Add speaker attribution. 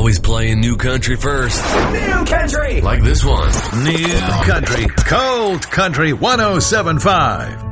Speaker 1: always playing new country first.
Speaker 2: New country!
Speaker 1: Like this one.
Speaker 3: New country, Cold Country 107.5.